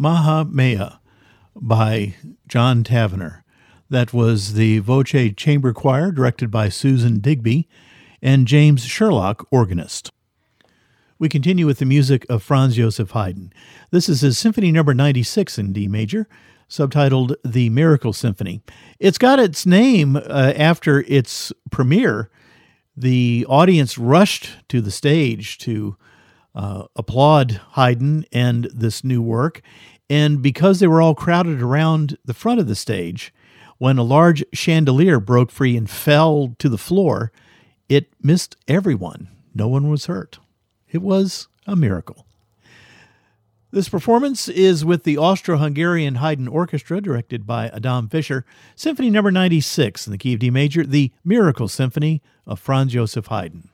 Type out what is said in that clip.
Maha Mea by John Tavener. That was the Voce Chamber Choir, directed by Susan Digby, and James Sherlock, organist. We continue with the music of Franz Joseph Haydn. This is his Symphony No. 96 in D major, subtitled The Miracle Symphony. It's got its name after its premiere. The audience rushed to the stage to applaud Haydn and this new work, and because they were all crowded around the front of the stage, when a large chandelier broke free and fell to the floor, it missed everyone. No one was hurt. It was a miracle. This performance is with the Austro-Hungarian Haydn Orchestra, directed by Adam Fischer, Symphony No. 96 in the key of D major, the Miracle Symphony of Franz Joseph Haydn.